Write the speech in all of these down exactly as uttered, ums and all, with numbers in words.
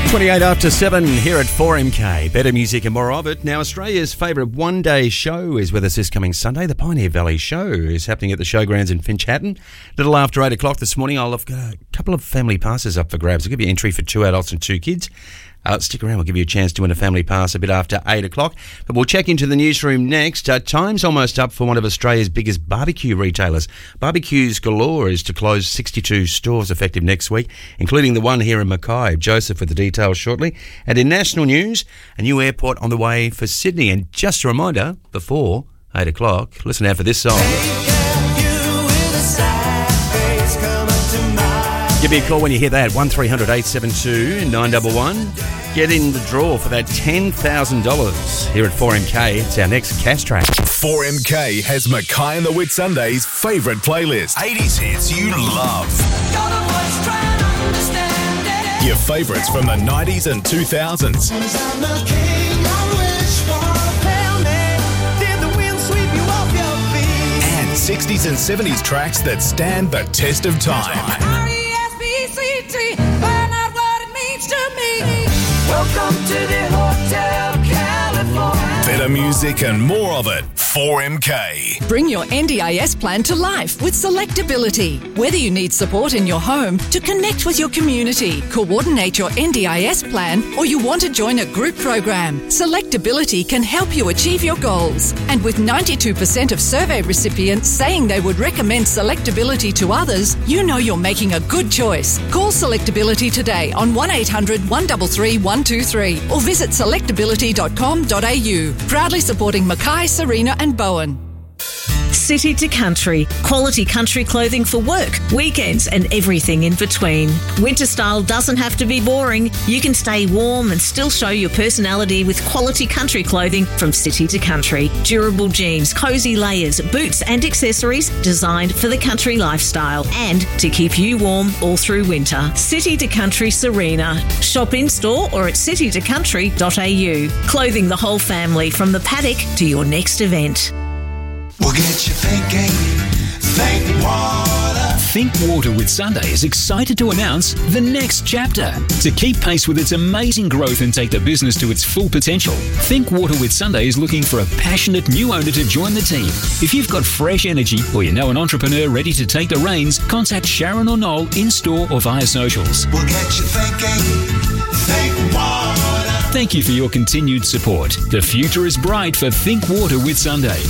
twenty-eight after seven here at four M K. Better music and more of it. Now, Australia's favourite one-day show is with us this coming Sunday. The Pioneer Valley Show is happening at the Showgrounds in Finch Hatton. A little after eight o'clock this morning, I'll have got a couple of family passes up for grabs. I'll give you entry for two adults and two kids. Uh, stick around, we'll give you a chance to win a family pass a bit after eight o'clock. But we'll check into the newsroom next. Uh, time's almost up for one of Australia's biggest barbecue retailers. Barbecues Galore is to close sixty-two stores effective next week, including the one here in Mackay. Joseph with the details shortly. And in national news, a new airport on the way for Sydney. And just a reminder, before eight o'clock, listen out for this song. Give me a call when you hear that, one three hundred eight seven two nine one one. Get in the draw for that ten thousand dollars here at four M K. It's our next cash track. four M K has Mackay and the Whitsundays' favourite playlist. eighties hits you love. Your favourites from the nineties and two thousands. And sixties and seventies tracks that stand the test of time. Welcome to the Hotel California. Better music and more of it. four M K. Bring your N D I S plan to life with Selectability. Whether you need support in your home to connect with your community, coordinate your N D I S plan, or you want to join a group program, Selectability can help you achieve your goals. And with ninety-two percent of survey recipients saying they would recommend Selectability to others, you know you're making a good choice. Call Selectability today on one eight hundred one three three one two three or visit selectability dot com dot a u. Proudly supporting Mackay, Serena and Bowen. City to Country. Quality country clothing for work, weekends and everything in between. Winter style doesn't have to be boring. You can stay warm and still show your personality with quality country clothing from City to Country. Durable jeans, cosy layers, boots and accessories designed for the country lifestyle and to keep you warm all through winter. City to Country Serena. Shop in store or at city to country dot a u. Clothing the whole family from the paddock to your next event. We'll get you thinking, think water. Think Water with Sunday is excited to announce the next chapter. To keep pace with its amazing growth and take the business to its full potential, Think Water with Sunday is looking for a passionate new owner to join the team. If you've got fresh energy or you know an entrepreneur ready to take the reins, contact Sharon or Noel in store or via socials. We'll get you thinking, think water. Thank you for your continued support. The future is bright for Think Water with Sunday.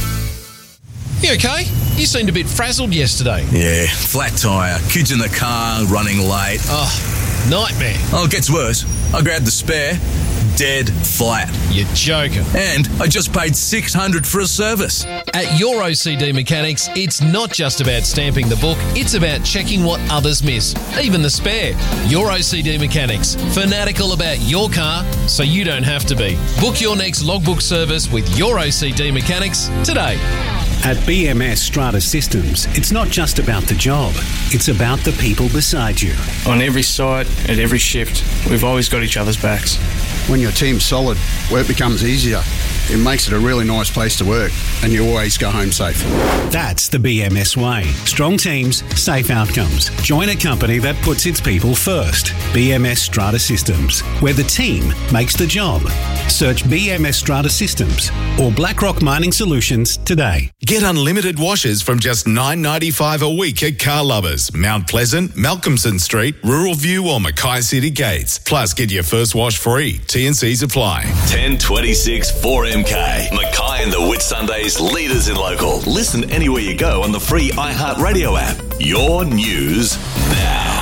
You okay? You seemed a bit frazzled yesterday. Yeah, flat tyre, kids in the car, running late. Oh, nightmare. Oh, it gets worse. I grabbed the spare, dead flat. You're joking. And I just paid six hundred dollars for a service. At Your O C D Mechanics, it's not just about stamping the book, it's about checking what others miss, even the spare. Your O C D Mechanics, fanatical about your car so you don't have to be. Book your next logbook service with Your O C D Mechanics today. At B M S Strata Systems, it's not just about the job, it's about the people beside you. On every site, at every shift, we've always got each other's backs. When your team's solid, work becomes easier. It makes it a really nice place to work, and you always go home safe. That's the B M S way. Strong teams, safe outcomes. Join a company that puts its people first. B M S Strata Systems, where the team makes the job. Search B M S Strata Systems or BlackRock Mining Solutions today. Get unlimited washes from just nine dollars ninety-five a week at Car Lovers, Mount Pleasant, Malcolmson Street, Rural View or Mackay City Gates. Plus, get your first wash free. T and C's apply. ten twenty-six four M K. Mackay and the Whitsundays, leaders in local. Listen anywhere you go on the free iHeartRadio app. Your news now.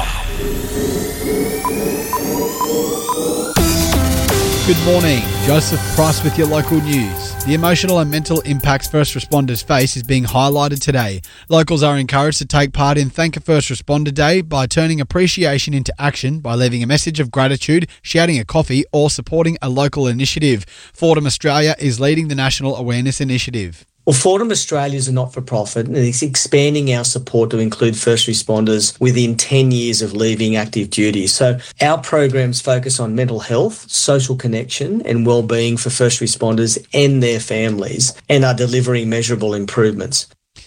Good morning. Joseph Price with your local news. The emotional and mental impacts first responders face is being highlighted today. Locals are encouraged to take part in Thank a First Responder Day by turning appreciation into action by leaving a message of gratitude, shouting a coffee or supporting a local initiative. Fordham Australia is leading the National Awareness Initiative. Well, Fordham Australia is a not-for-profit and it's expanding our support to include first responders within ten years of leaving active duty. So our programs focus on mental health, social connection and well-being for first responders and their families and are delivering measurable improvements.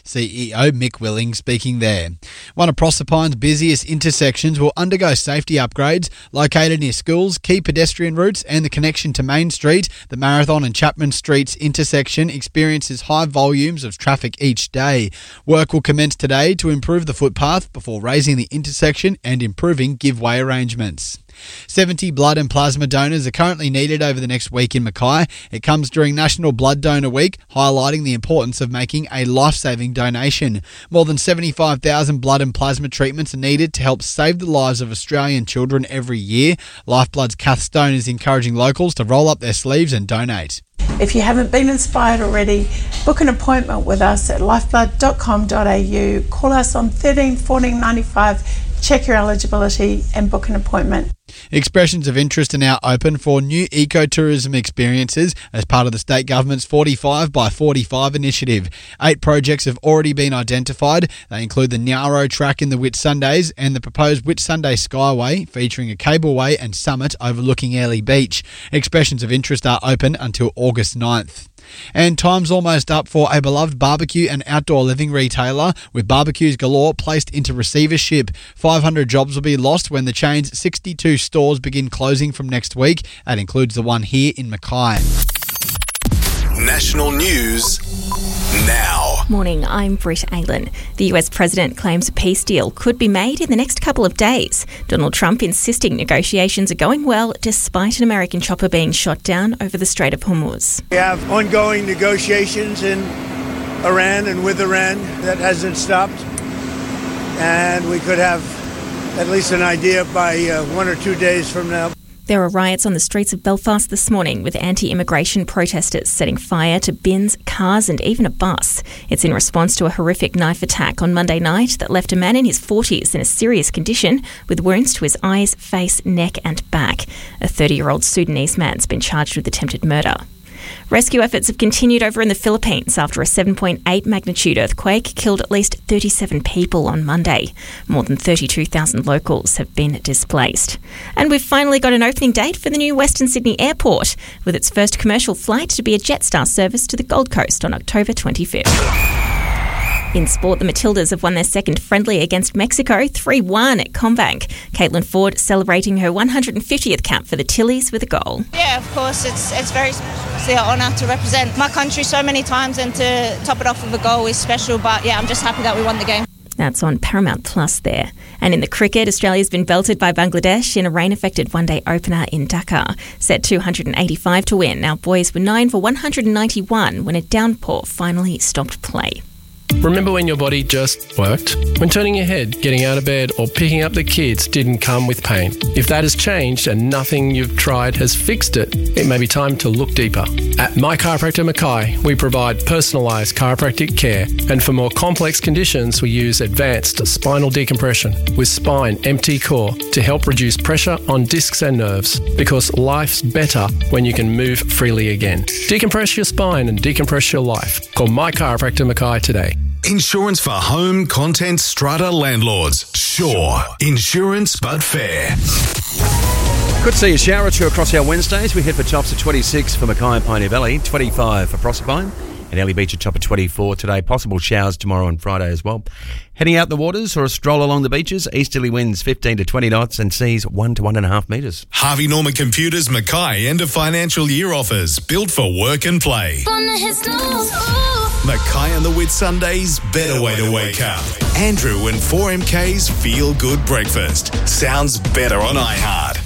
C E O Mick Willing speaking there. One of Proserpine's busiest intersections will undergo safety upgrades. Located near schools, key pedestrian routes and the connection to Main Street, the Marathon and Chapman Streets intersection experiences high volumes of traffic each day. Work will commence today to improve the footpath before raising the intersection and improving give-way arrangements. seventy blood and plasma donors are currently needed over the next week in Mackay. It comes during National Blood Donor Week, highlighting the importance of making a life-saving donation. More than seventy-five thousand blood and plasma treatments are needed to help save the lives of Australian children every year. Lifeblood's Kath Stone is encouraging locals to roll up their sleeves and donate. If you haven't been inspired already, book an appointment with us at lifeblood dot com dot a u. Call us on thirteen fourteen ninety-five, check your eligibility and book an appointment. Expressions of interest are now open for new ecotourism experiences as part of the state government's forty-five by forty-five initiative. Eight projects have already been identified. They include the Nyaro track in the Whitsundays and the proposed Whitsunday Skyway, featuring a cableway and summit overlooking Airlie Beach. Expressions of interest are open until August ninth. And time's almost up for a beloved barbecue and outdoor living retailer, with barbecues galore placed into receivership. five hundred jobs will be lost when the chain's sixty-two stores begin closing from next week. That includes the one here in Mackay. National news now. Morning, I'm Britt Aylen. The U S president claims a peace deal could be made in the next couple of days. Donald Trump insisting negotiations are going well despite an American chopper being shot down over the Strait of Hormuz. We have ongoing negotiations in Iran and with Iran that hasn't stopped. And we could have at least an idea by uh, one or two days from now. There were riots on the streets of Belfast this morning with anti-immigration protesters setting fire to bins, cars and even a bus. It's in response to a horrific knife attack on Monday night that left a man in his forties in a serious condition with wounds to his eyes, face, neck and back. A thirty-year-old Sudanese man's been charged with attempted murder. Rescue efforts have continued over in the Philippines after a seven point eight magnitude earthquake killed at least thirty-seven people on Monday. More than thirty-two thousand locals have been displaced. And we've finally got an opening date for the new Western Sydney Airport, with its first commercial flight to be a Jetstar service to the Gold Coast on October twenty-fifth. In sport, the Matildas have won their second friendly against Mexico, three one at Combank. Caitlin Ford celebrating her one hundred fiftieth cap for the Tillies with a goal. Yeah, of course, it's it's very special. It's an honour to represent my country so many times, and to top it off with a goal is special. But yeah, I'm just happy that we won the game. That's on Paramount Plus there. And in the cricket, Australia's been belted by Bangladesh in a rain-affected one-day opener in Dhaka. Set two hundred eighty-five to win. Our boys were nine for one hundred ninety-one when a downpour finally stopped play. Remember when your body just worked? When turning your head, getting out of bed or picking up the kids didn't come with pain? If that has changed and nothing you've tried has fixed it, it may be time to look deeper. At My Chiropractor Mackay, we provide personalised chiropractic care, and for more complex conditions we use advanced spinal decompression with Spine M T Core to help reduce pressure on discs and nerves, because life's better when you can move freely again. Decompress your spine and decompress your life. Call My Chiropractor Mackay today. Insurance for home, content, strata landlords. Sure. Insurance but fair. Could see a shower or two across our Wednesdays. We head for tops of twenty-six for Mackay and Pioneer Valley, twenty-five for Proserpine, and Airlie Beach at top of twenty-four today. Possible showers tomorrow and Friday as well. Heading out the waters or a stroll along the beaches, easterly winds fifteen to twenty knots and seas one to one and a half metres. Harvey Norman Computers Mackay end of financial year offers, built for work and play. Mackay and the Whitsundays, better way to wake up. Andrew and four M K's Feel Good Breakfast. Sounds better on iHeart.